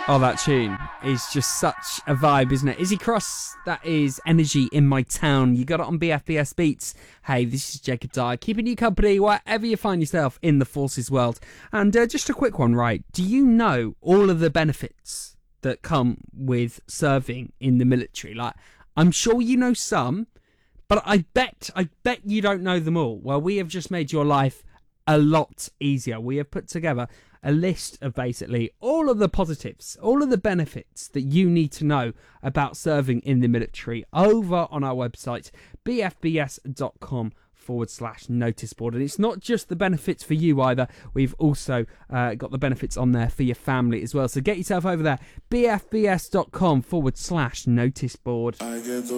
Oh, that tune is just such a vibe, isn't it? Izzy Cross, that is Energy in My Town. You got it on BFBS Beats. Hey, this is Jacob Dyer, keeping you company wherever you find yourself in the forces world. And just a quick one, right? Do you know all of the benefits that come with serving in the military? Like, I'm sure you know some, but I bet you don't know them all. Well, we have just made your life a lot easier. We have put together a list of basically all of the positives, all of the benefits that you need to know about serving in the military over on our website, bfbs.com/notice board. And it's not just the benefits for you either. We've also got the benefits on there for your family as well. So get yourself over there, bfbs.com/notice board.